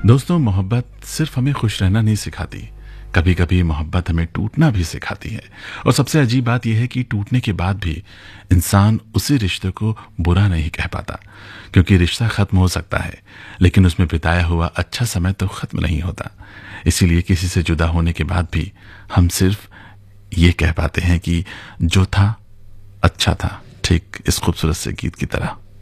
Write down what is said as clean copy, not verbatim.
दोस्तों, मोहब्बत सिर्फ हमें खुश रहना नहीं सिखाती, कभी कभी मोहब्बत हमें टूटना भी सिखाती है। और सबसे अजीब बात यह है कि टूटने के बाद भी इंसान उसी रिश्ते को बुरा नहीं कह पाता, क्योंकि रिश्ता खत्म हो सकता है लेकिन उसमें बिताया हुआ अच्छा समय तो खत्म नहीं होता। इसीलिए किसी से जुदा होने के बाद भी हम सिर्फ ये कह पाते हैं कि जो था अच्छा था, ठीक इस खूबसूरत से गीत की तरह।